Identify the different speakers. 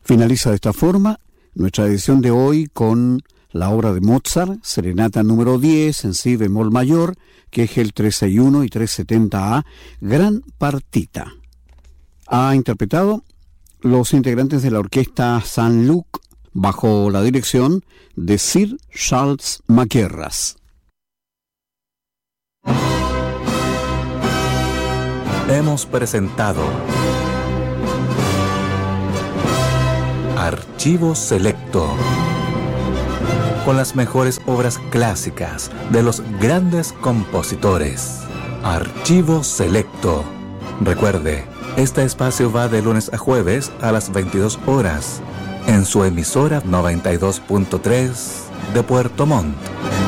Speaker 1: Finaliza de esta forma nuestra edición de hoy con la obra de Mozart, Serenata número 10 en si bemol mayor, que es el 361 y 370A, gran partita. Ha interpretado los integrantes de la orquesta Saint-Luc bajo la dirección de Sir Charles Mackerras.
Speaker 2: Hemos presentado Archivo Selecto, con las mejores obras clásicas de los grandes compositores. Archivo Selecto. Recuerde, este espacio va de lunes a jueves a las 22 horas en su emisora 92.3 de Puerto Montt.